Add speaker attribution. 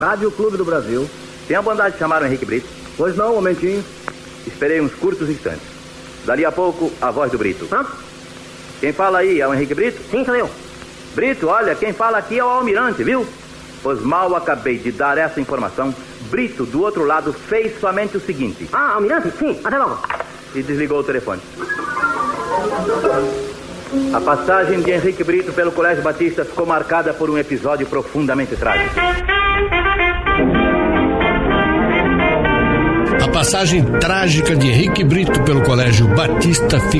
Speaker 1: Rádio Clube do Brasil.
Speaker 2: Tem a bondade de chamar o Henrique Brito?
Speaker 1: Pois não, um momentinho.
Speaker 2: Esperei uns curtos instantes. Dali a pouco, a voz do Brito.
Speaker 1: Pronto?
Speaker 2: Quem fala aí é o Henrique Brito?
Speaker 1: Sim, sou eu.
Speaker 2: Brito, olha, quem fala aqui é o Almirante, viu? Pois mal acabei de dar essa informação, Brito, do outro lado, fez somente o seguinte.
Speaker 1: Ah, Almirante? Sim, até logo.
Speaker 2: E desligou o telefone. A passagem de Henrique Brito pelo Colégio Batista ficou marcada por um episódio profundamente trágico.
Speaker 3: A passagem trágica de Henrique Brito pelo Colégio Batista fica